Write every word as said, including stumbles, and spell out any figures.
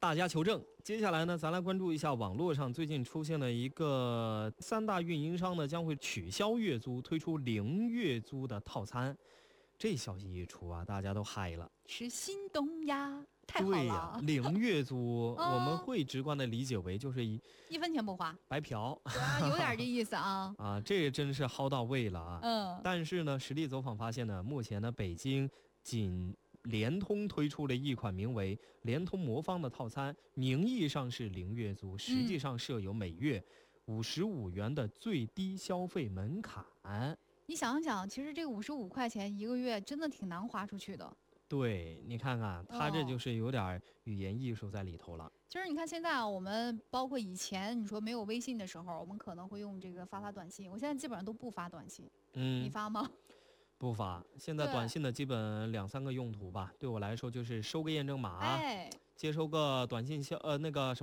大家求证。接下来呢，咱来关注一下网络上最近出现了一个三大运营商呢将会取消月租，推出零月租的套餐。这消息一出啊，大家都嗨了， 是心动呀！太好了， 对呀，零月租、 哦、 我们会直观的理解为就是一一分钱不花， 白嫖， 啊，有点这意思啊。 啊，这真是薅到位了啊！ 嗯， 但是呢，实地走访发现呢，目前呢，北京仅联通推出了一款名为联通魔方的套餐，名义上是零月租，实际上设有每月五十五元的最低消费门槛。 你想想，其实这五十五块钱一个月真的挺难花出去的。 对，你看看他这就是有点语言艺术在里头了。 其实你看现在啊，我们包括以前你说没有微信的时候，我们可能会用这个发发短信，我现在基本上都不发短信。 嗯， 你发吗？ 不发。现在短信的基本两三个用途吧，对我来说就是收个验证码， 哎， 接收个短信消呃那个什么。